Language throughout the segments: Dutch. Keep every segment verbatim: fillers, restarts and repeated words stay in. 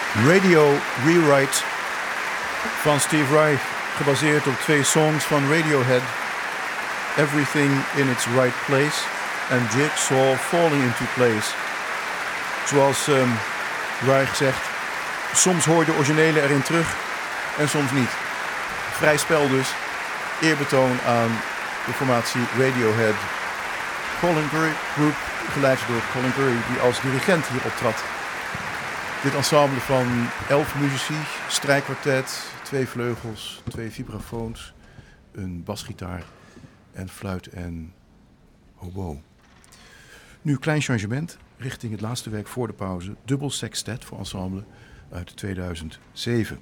Radio Rewrite van Steve Reich, gebaseerd op twee songs van Radiohead, Everything in its Right Place en Jigsaw Falling into Place. Zoals um, Reich zegt, soms hoor je de originele erin terug en soms niet. Vrij spel dus, eerbetoon aan de formatie Radiohead. Colin Curry Group, geleid door Colin Curry, die als dirigent hier optrad. Dit ensemble van elf muzici, strijkkwartet, twee vleugels, twee vibrafoons, een basgitaar en fluit en hobo. Nu een klein changement richting het laatste werk voor de pauze, dubbel sextet voor ensemble uit tweeduizend zeven.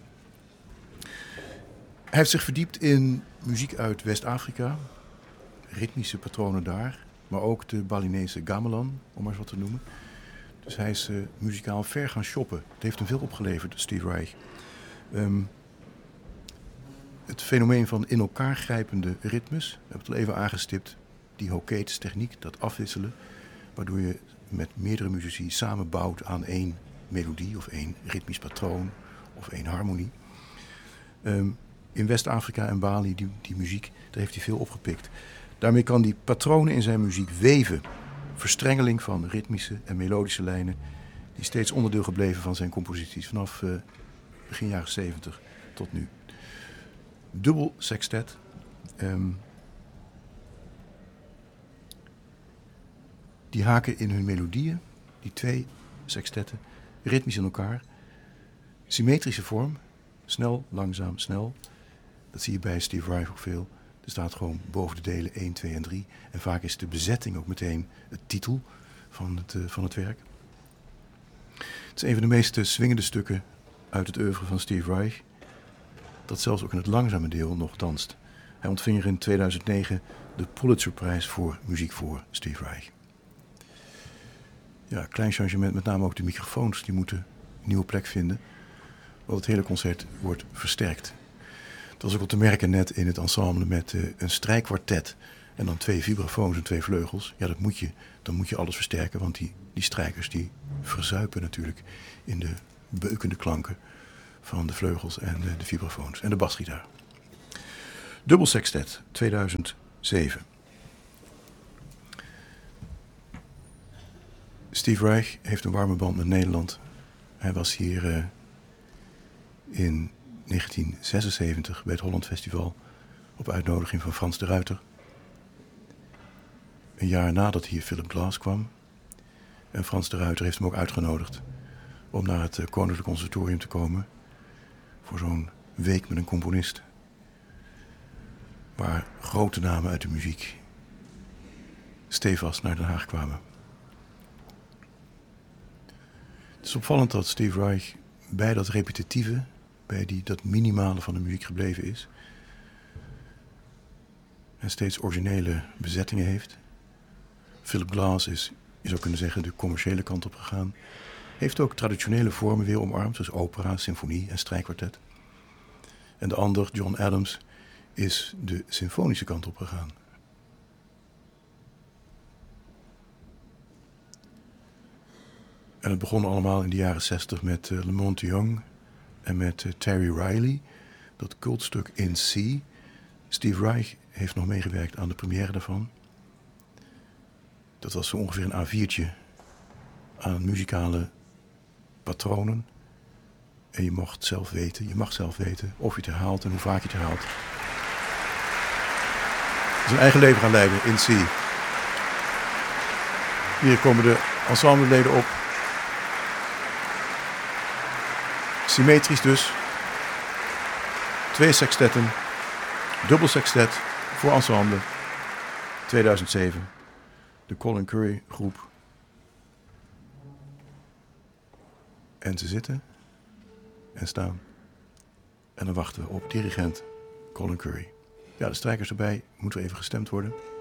Hij heeft zich verdiept in muziek uit West-Afrika, ritmische patronen daar, maar ook de Balinese gamelan, om maar eens wat te noemen. Dus hij is uh, muzikaal ver gaan shoppen. Het heeft hem veel opgeleverd, Steve Reich. Um, het fenomeen van in elkaar grijpende ritmes, we hebben het al even aangestipt, die Hokeets techniek, dat afwisselen, waardoor je met meerdere muzici samenbouwt aan één melodie of één ritmisch patroon of één harmonie. Um, in West-Afrika en Bali, die, die muziek, daar heeft hij veel opgepikt. Daarmee kan hij patronen in zijn muziek weven. Verstrengeling van ritmische en melodische lijnen, die steeds onderdeel gebleven van zijn composities vanaf uh, begin jaren zeventig tot nu. Dubbel sextet. Um, die haken in hun melodieën, die twee sextetten, ritmisch in elkaar. Symmetrische vorm, snel, langzaam, snel. Dat zie je bij Steve Reich ook veel. Er staat gewoon boven de delen één, twee en drie. En vaak is de bezetting ook meteen het titel van het, uh, van het werk. Het is een van de meest swingende stukken uit het oeuvre van Steve Reich, dat zelfs ook in het langzame deel nog danst. Hij ontving er in tweeduizend negen de Pulitzerprijs voor muziek voor Steve Reich. Ja, klein changement, met name ook de microfoons, die moeten een nieuwe plek vinden, want het hele concert wordt versterkt. Dat was ook al te merken net in het ensemble met uh, een strijkkwartet en dan twee vibrafoons en twee vleugels. Ja, dat moet je, dan moet je alles versterken, want die, die strijkers die verzuipen natuurlijk in de beukende klanken van de vleugels en de, de vibrafoons en de basgitaar. Dubbel sextet, tweeduizend zeven. Steve Reich heeft een warme band met Nederland. Hij was hier uh, in negentien zesenzeventig bij het Holland Festival op uitnodiging van Frans de Ruiter. Een jaar nadat hier Philip Glass kwam. En Frans de Ruiter heeft hem ook uitgenodigd om naar het Koninklijk Conservatorium te komen voor zo'n week met een componist. Waar grote namen uit de muziek stevast naar Den Haag kwamen. Het is opvallend dat Steve Reich bij dat repetitieve, bij die, dat minimale van de muziek gebleven is. En steeds originele bezettingen heeft. Philip Glass is, je zou kunnen zeggen, de commerciële kant op gegaan. Heeft ook traditionele vormen weer omarmd, zoals opera, symfonie en strijkkwartet. En de ander, John Adams, is de symfonische kant op gegaan. En het begon allemaal in de jaren zestig met uh, Lamont Young en met uh, Terry Riley, dat cultstuk In C. Steve Reich heeft nog meegewerkt aan de première daarvan. Dat was zo ongeveer een A viertje aan muzikale patronen. En je mocht zelf weten, je mag zelf weten of je het herhaalt en hoe vaak je het herhaalt. Zijn eigen leven gaan leiden, In C. Hier komen de ensembleleden op. Symmetrisch dus. Twee sextetten. Dubbel sextet voor ensemble. tweeduizend zeven. De Colin Curry groep. En ze zitten en staan. En dan wachten we op dirigent Colin Curry. Ja, de strijkers erbij. Moeten even gestemd worden.